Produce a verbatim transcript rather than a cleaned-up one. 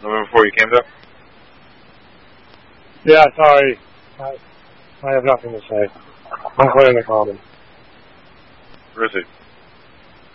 November fourth, you came up? Yeah, sorry. I, I have nothing to say. I'm playing the common. Where is it?